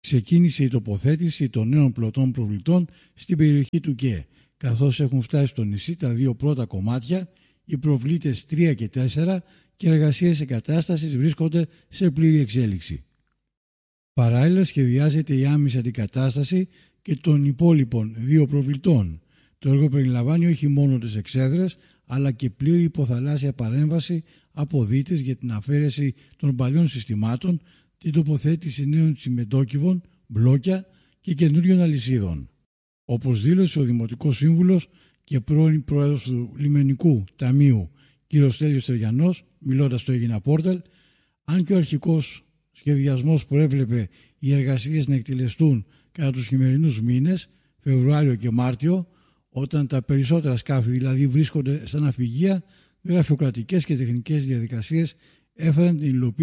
ξεκίνησε η τοποθέτηση των νέων πλωτών προβλητών στην περιοχή του ΚΕ. Καθώς έχουν φτάσει στο νησί τα δύο πρώτα κομμάτια, οι προβλήτες 3 και 4 και εργασίες εγκατάστασης βρίσκονται σε πλήρη εξέλιξη. Παράλληλα σχεδιάζεται η άμεση αντικατάσταση και των υπόλοιπων δύο προβλητών. Το έργο περιλαμβάνει όχι μόνο τις εξέδρες, αλλά και πλήρη υποθαλάσσια παρέμβαση από δίτες για την αφαίρεση των παλιών συστημάτων, την τοποθέτηση νέων τσιμεντόκιβων, μπλόκια και καινούριων αλυσίδων. Όπως δήλωσε ο Δημοτικός Σύμβουλος και πρώην Πρόεδρος του Λιμενικού Ταμείου κ. Στέλιος Στεριανός, μιλώντας στο Αίγινα Πόρταλ, αν και ο αρχικός σχεδιασμός προέβλεπε οι εργασίες να εκτελεστούν κατά τους χειμερινούς μήνες, Φεβρουάριο και Μάρτιο, όταν τα περισσότερα σκάφη δηλαδή βρίσκονται στα ναυπηγεία, γραφειοκρατικές και τεχνικές διαδικασίες έφεραν την υλοποίηση